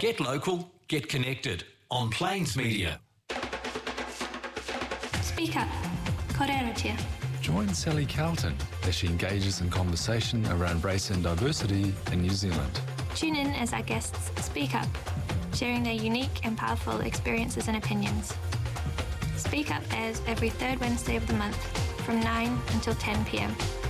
Get local, get connected on Plains Media. Speak up. Kōrerotia. Join Sally Carlton as she engages in conversation around race and diversity in New Zealand. Tune in as our guests speak up, sharing their unique and powerful experiences and opinions. Speak Up airs every third Wednesday of the month from 9 until 10 p.m.